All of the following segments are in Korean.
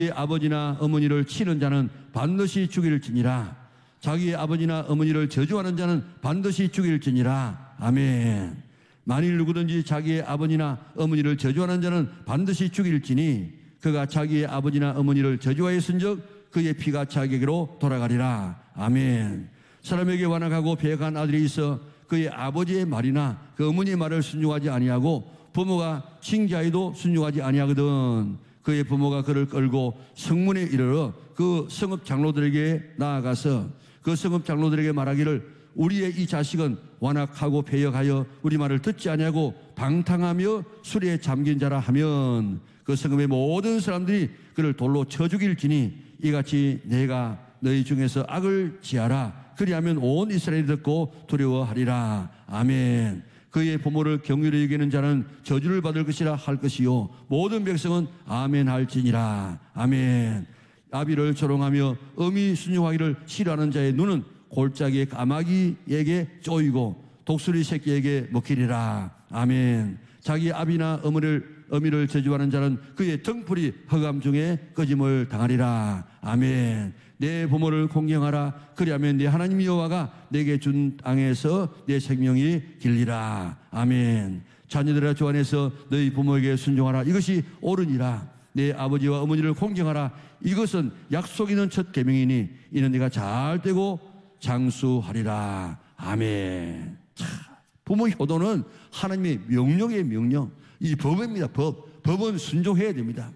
아버지나 어머니를 치는 자는 반드시 죽일지니라. 자기의 아버지나 어머니를 저주하는 자는 반드시 죽일지니라. 아멘. 만일 누구든지 자기의 아버지나 어머니를 저주하는 자는 반드시 죽일지니 그가 자기의 아버지나 어머니를 저주하였은즉 그의 피가 자기에게로 돌아가리라. 아멘. 사람에게 완악하고 배역한 아들이 있어 그의 아버지의 말이나 그 어머니의 말을 순종하지 아니하고 부모가 징계하여도 순종하지 아니하거든 그의 부모가 그를 끌고 성문에 이르러 그 성읍 장로들에게 나아가서 그 성읍 장로들에게 말하기를 우리의 이 자식은 완악하고 배역하여 우리 말을 듣지 아니하고 방탕하며 술에 잠긴 자라 하면 그 성읍의 모든 사람들이 그를 돌로 쳐 죽일지니 이같이 내가 너희 중에서 악을 지하라. 그리하면 온 이스라엘이 듣고 두려워하리라. 아멘. 그의 부모를 경휼히 여기는 자는 저주를 받을 것이라 할 것이요 모든 백성은 아멘 할지니라. 아멘. 아비를 조롱하며 엄히 순종하기를 싫어하는 자의 눈은 골짜기의 까마귀에게 쪼이고 독수리 새끼에게 먹히리라. 아멘. 자기 아비나 어미를 저주하는 자는 그의 등불이 흑암 중에 꺼짐을 당하리라. 아멘. 내 부모를 공경하라. 그리하면 내 하나님 여호와가 내게 준 땅에서 내 생명이 길리라. 아멘. 자녀들아 주 안에서 너희 부모에게 순종하라. 이것이 옳으니라. 내 아버지와 어머니를 공경하라. 이것은 약속 있는 첫 계명이니 이는 네가 잘 되고 장수하리라. 아멘. 자, 부모 효도는 하나님의 명령의 명령. 이 법입니다. 법은 순종해야 됩니다.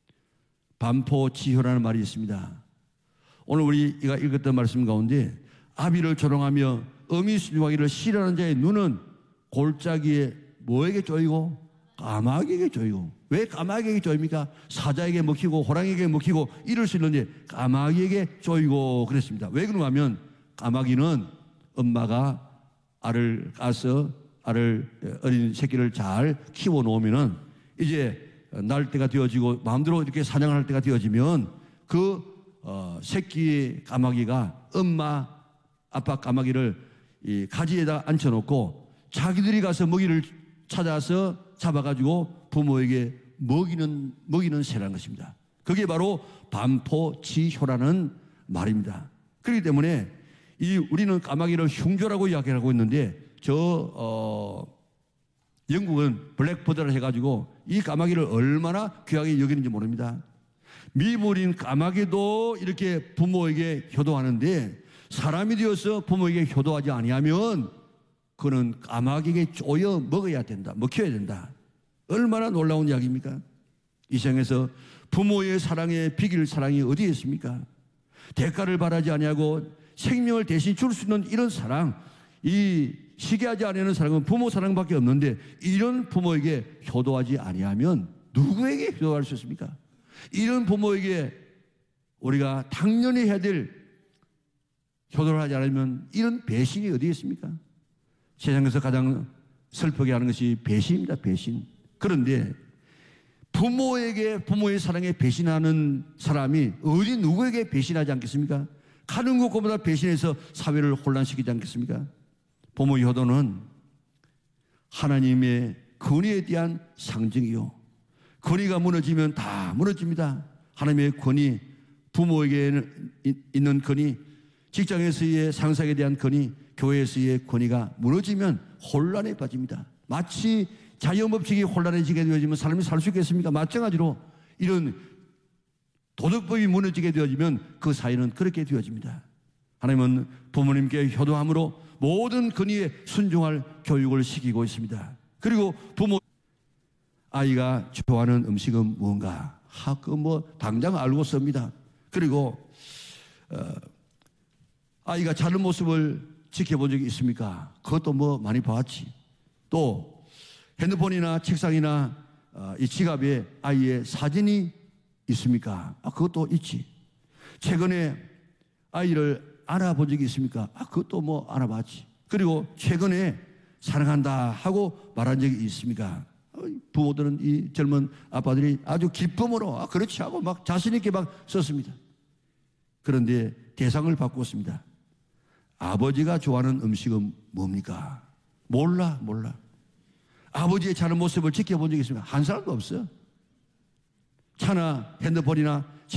반포지효라는 말이 있습니다. 오늘 우리가 읽었던 말씀 가운데 아비를 조롱하며 엄히 순종하기를 싫어하는 자의 눈은 골짜기에 뭐에게 쪼이고 까마귀에게 쪼이고. 왜 까마귀에게 쪼입니까? 사자에게 먹히고 호랑이에게 먹히고 이럴 수 있는데 까마귀에게 쪼이고 그랬습니다. 왜 그런가 하면 까마귀는 엄마가 알을 까서 어린 새끼를 잘 키워 놓으면은 이제 날 때가 되어지고 마음대로 이렇게 사냥을 할 때가 되어지면 그 새끼 까마귀가 아빠 까마귀를 이 가지에다 앉혀놓고 자기들이 가서 먹이를 찾아서 잡아가지고 부모에게 먹이는 새라는 것입니다. 그게 바로 반포지효라는 말입니다. 그렇기 때문에 우리는 까마귀를 흉조라고 이야기하고 있는데 영국은 블랙버드라 해가지고 이 까마귀를 얼마나 귀하게 여기는지 모릅니다. 미물인 까마귀도 이렇게 부모에게 효도하는데 사람이 되어서 부모에게 효도하지 아니하면 그는 까마귀에게 쪼여 먹어야 된다. 먹혀야 된다. 얼마나 놀라운 이야기입니까? 이 세상에서 부모의 사랑에 비길 사랑이 어디에 있습니까? 대가를 바라지 아니하고 생명을 대신 줄 수 있는 이런 사랑, 이 시기하지 아니하는 사랑은 부모 사랑밖에 없는데 이런 부모에게 효도하지 아니하면 누구에게 효도할 수 있습니까? 이런 부모에게 우리가 당연히 해야 될 효도를 하지 않으면 이런 배신이 어디에 있습니까? 세상에서 가장 슬프게 하는 것이 배신입니다. 배신. 그런데 부모의 사랑에 배신하는 사람이 어디 누구에게 배신하지 않겠습니까? 가는 곳보다 배신해서 사회를 혼란시키지 않겠습니까? 부모의 효도는 하나님의 권위에 대한 상징이요. 권위가 무너지면 다 무너집니다. 하나님의 권위, 부모에게 있는 권위, 직장에서의 상사에 대한 권위, 교회에서의 권위가 무너지면 혼란에 빠집니다. 마치 자연법칙이 혼란해지게 되어지면 사람이 살 수 있겠습니까? 마찬가지로 이런 도덕법이 무너지게 되어지면 그 사회는 그렇게 되어집니다. 하나님은 부모님께 효도함으로 모든 권위에 순종할 교육을 시키고 있습니다. 그리고 아이가 좋아하는 음식은 무언가? 당장 알고 씁니다. 그리고 아이가 자는 모습을 지켜본 적이 있습니까? 그것도 많이 봤지. 또 핸드폰이나 책상이나 이 지갑에 아이의 사진이 있습니까? 그것도 있지. 최근에 아이를 알아본 적이 있습니까? 그것도 알아봤지. 그리고 최근에 사랑한다 하고 말한 적이 있습니까? 부모들은 이 젊은 아빠들이 아주 기쁨으로 그렇지 하고 막 자신있게 막 썼습니다. 그런데 대상을 바꿨습니다. 아버지가 좋아하는 음식은 뭡니까? 몰라. 아버지의 자는 모습을 지켜본 적이 있습니까? 한 사람도 없어요. 차나 핸드폰이나